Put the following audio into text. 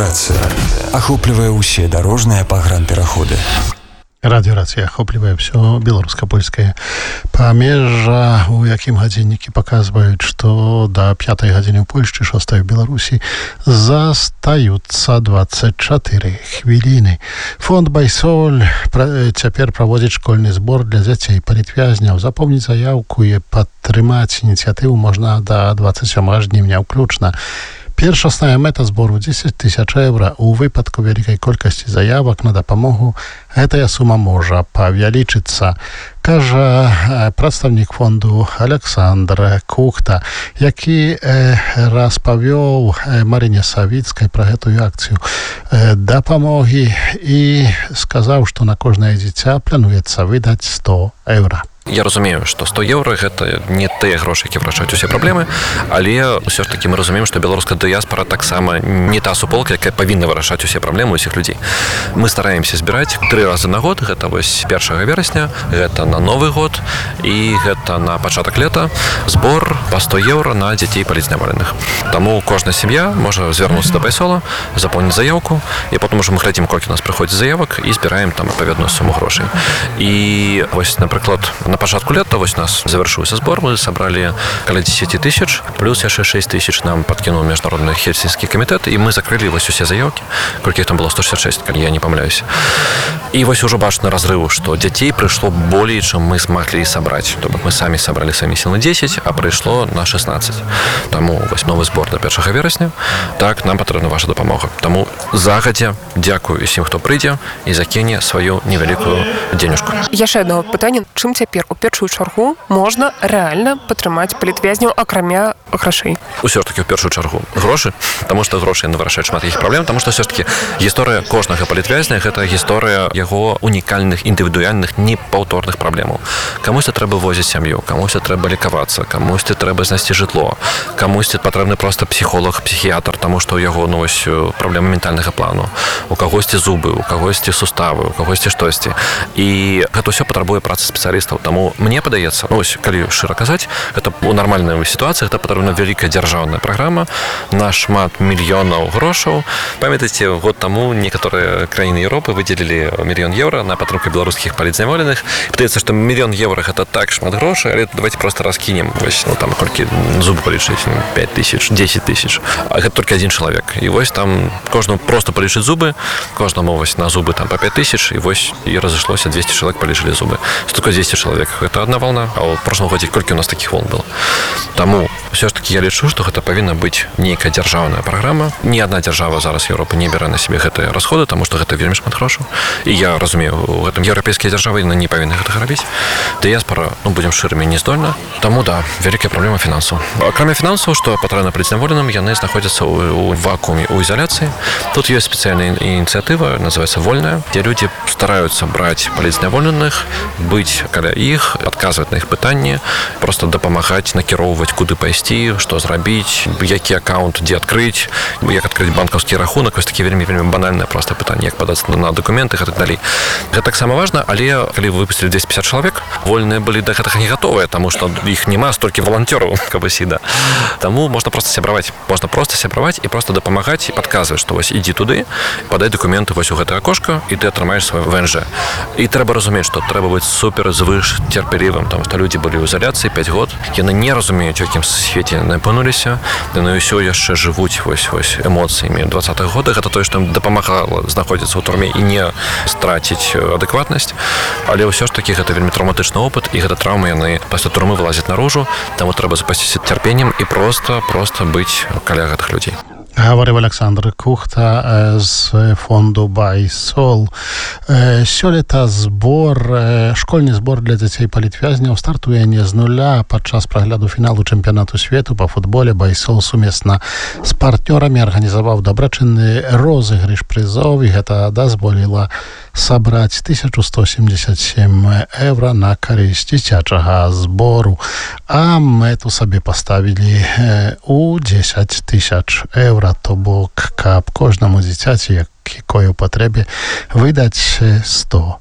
Радиорация ахоплівае ўсе дарожныя пагранпераходы. Радиорация ахоплівае ўсё беларуска-польскае памежжа, у якім гадзіннікі паказваюць, што да 5 гадзіны ў Польшчы, 6 в Беларусі застаюцца 24 хвіліны. Фонд Байсоль цяпер праводзіць школьны збор для дзяцей палітвязняў. Запомніць заяўку і падтрымаць ініцыятыву можна да 27 жніўня ўключна. Першасная мэта збору 10 000 евро. У выпадку вялікай колькасці заявак на дапамогу гэтая сума можа павялічыцца, кажа прадстаўнік фонду Александр Кухта, які распавёў Марыне Савіцкай пра гэтую акцыю дапамогі і сказаў, што на кожнае дзіця плануецца выдаць 100 евро. Я разумею, што 100 еўра гэта не тыя грошы, які вырашаюць усе праблемы, але ўсё ж такі мы разумеем, што беларуская дыяспара таксама не та суполка, якая павінна вырашаць усе праблемы ўсіх людзей. Мы стараемся збіраць 3 разы на год, гэта вось 1 верасня, гэта на Новы год і гэта на пачатак лета збор па 100 еўра на дзяцей палітзняволеных. Таму кожная сям'я можа звярнуцца да Байсола, запоўніць заяўку, і потым ужо мы глядзім, колькі у нас прыходзіць заявак і збіраем там адпаведную суму грошай. І вось, напрыклад, на пачатку лета вось нас завяршыўся збор, мы сабралі каля 10 000, плюс яшчэ 6 000 нам падкінуў міжнародны хельсінскі камітэт, і мы закрылі вось усе заявкі, колькі іх там было 166, калі я не памыляюся. І вось ужо бачны разрыў, што дзяцей прыйшло болей, чым мы змаглі сабраць. То бок мы самі сабралі самі сілы 10, а прыйшло на 16. Таму вось новы збор на 1 верасня. Так, нам патрэбна ваша дапамога. Таму загадзя дзякую усім, хто прыйдзе і закіне сваю невялікую денежку. Яшчэ одно пытанне. Чым цяпер у першую чаргу можна рэальна падтрымаць палітвязняў, акрамя грашэй? Усё ж такі ў першую чаргу грошы, таму што грошы яны вырашаюць шмат якіх праблем, таму што ўсё ж такі гісторыя кожнага палітвязня гэта гісторыя яго унікальных, індывідуальных, непаўторных праблемаў. Камусьці трэба возіць сям'ю, камусьці трэба лікавацца, камусьці трэба знайсці жытло, камусьці патрэбны проста псіхолог, псіхіятр, таму што ў яго праблемы ментальнага плану, у кагосьці зубы, у кагосьці суставы, у кагосьці штосьці. І гэта ўсё патрабуе працы спецыялістаў. Таму мне падаецца, калі шчыра казаць, гэта ў нармальнай сітуацыі гэта патрэбна вялікая дзяржаўная праграма на шмат мільёнаў грошаў. Памятаеце, год таму некаторыя краіны Еўропы выдзелілі 1 000 000 евро на падтрымку беларускіх палітзняволеных. Падаецца, што 1 000 000 евро гэта так шмат грошай, але давайте просто раскінем, там колькі зубы палічыць, 5 000, 10 000. А гэта толькі адзін чалавек. І вось там кожнаму просто палічыць зубы, кожнаму вось на зубы там па 5 000, і вось і разышлося 200 чалавек палічылі зубы. Столько 200 чалавек. Гэта одна волна, а ў прошлым годзе колькі у нас такіх волн было. Таму ўсё ж такі я лічу, што гэта павінна быць нейкая дзяржаўная праграма. Ні адна дзяржава зараз Еўропы не бярэ на сябе гэтыя расходы, таму што гэта вельмі шмат грошаў. І я разумею, у гэтым еўрапейскія дзяржавы не павінны гэтага рабіць. Дыяспара, будзем шчырымі, не здольна. Таму вялікая праблема фінансаў. Акрамя фінансаў, што патрэбна палітзняволеным, яны знаходзяцца ў вакууме, у ізаляцыі. Тут ёсць спецыяльная ініцыятыва, называецца «Вольная», дзе людзі стараюцца браць палітзняволеных, быць каля іх, адказваць на іх пытанні, просто дапамагаць, накіроўваць, куды пайсці, што зрабіць, які аккаунт дзе адкрыць, як адкрыць банкаўскі рахунак, вось такі вельмі банальнае проста пытанне, як падацца на дакументы і так далей. Гэта таксама важна, але калі вы выпусцілі 250 чалавек, вольныя былі да гэтага не гатовыя, таму што іх няма столькі валанцёраў, Таму можна проста сябраваць і проста дапамагаць і падказваць, што вось ідзі туды, падай дакументы вось у гэтае акошка і ты атрымаеш свой ВНЖ. І трэба разумець, што трэба быць супер звыш цярпелівым, таму што людзі былі ў ізаляцыі 5 год, яны не разумеюць, у якім свеце яны апынуліся, яны ўсё яшчэ жывуць вось эмоцыямі 20-х годах. Гэта тое, што ім дапамагала знаходзіцца ў турме і не страціць адэкватнасць, але ўсё ж такі гэта вельмі траўматычны опыт, і гэта траўмы яны пасля турмы вылазяць наружу, таму трэба запасціся цярпеннем і проста быць каля гэтых людзей. Гаварыў Александр Кухта з фонду Байсол. Сёлета школьны збор для дзяцей палітвязняў стартуе не з нуля. Падчас прагляду фіналу чэмпіянату свету па футболе Байсол сумесна з партнёрамі арганізаваў дабрачынны розыгрыш прызоў, і гэта дазволіла сабраць 1177 евро на карысць дзіцячага збору. А мэту сабе паставілі у 10 000 евро. То бок, каб кожнаму дзіцяці, якой у патрэбе, выдаць 100